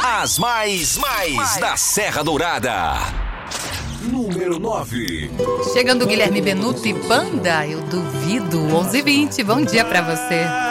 As mais da Serra Dourada. Número 9. Chegando Guilherme Benuto e Panda, eu duvido. 11h20, bom dia pra você.